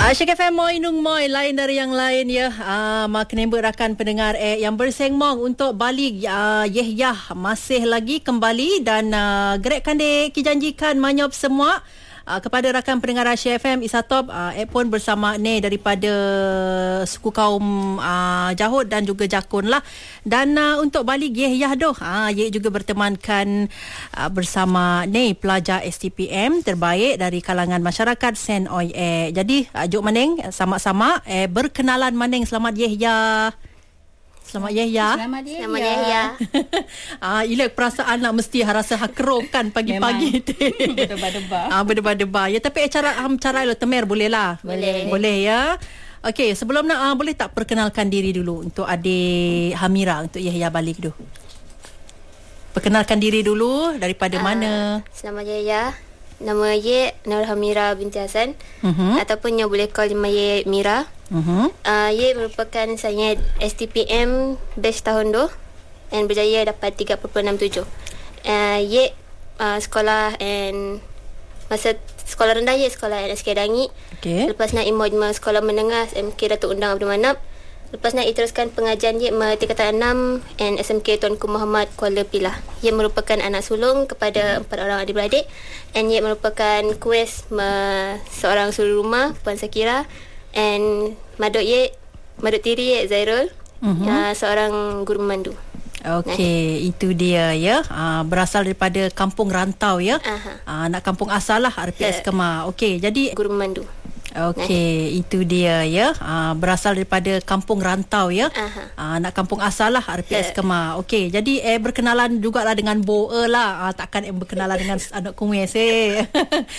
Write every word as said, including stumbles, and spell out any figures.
Asyik F M Moy Nung Moy, lain dari yang lain ya. Uh, mak nember rakan pendengar eh, yang bersengmong untuk balik uh, Yehyah masih lagi kembali dan uh, Greg Kande kijanjikan manyop semua uh, kepada rakan pendengar Asyik F M Isatop uh, eh pun bersama ni daripada suku kaum uh, Jahut dan juga Jakun lah. Dan uh, untuk balik Yehyah doh, uh, ye juga bertemankan uh, bersama ni pelajar S T P M terbaik dari kalangan masyarakat Sen Oi eh. Jadi uh, jom maning sama-sama eh berkenalan maning. Selamat Yehyah. Selamat Yehyah. Selamat Yehyah. Selamat Yehyah. Ah, ilek perasaan nak mesti rasa hakrok kan pagi-pagi tu. Berdebar-debar. Ah, berdebar-debar. Ya, tapi cara am cara lo temer boleh lah. Boleh. Boleh ya. Okey, sebelum nak uh, boleh tak perkenalkan diri dulu untuk adik Hamira, untuk Yehyah balik dulu. Perkenalkan diri dulu daripada uh, mana? Selamat Yehyah. Nama Ye Nur Hamira binti Hasan. Uh-huh. Ataupun yang boleh call nama Ye Mira. Uh-huh. Uh, Ye merupakan saya S T P M batch tahun dua dan berjaya dapat tiga perpuluhan enam tujuh. Uh, Ye uh, sekolah and masa sekolah rendah Ye sekolah S K Dangi. Okey. Lepas nak imojma sekolah menengah S M K Datuk Undang Abdul Manap. Lepas nak diteruskan pengajian Ye me tingkatan enam and S M K Tuanku Muhammad Kuala Pilah. Ye merupakan anak sulung kepada empat orang adik-beradik and Ye merupakan kuis me seorang suri rumah Puan Sakira and maduk Ye maduk tiri Ye Zairul, uh-huh. uh, seorang guru memandu. Okey, itu dia ya. Uh, berasal daripada kampung rantau ya. Uh, nak kampung asal lah R P S Kemar. Okey, jadi guru memandu. Okey, itu dia ya. Uh, berasal daripada kampung rantau ya. Uh, nak kampung asal lah R P S Kemar. Okey, jadi eh berkenalan jugalah dengan Bo lah. Uh, takkan eh berkenalan dengan anak kumis eh.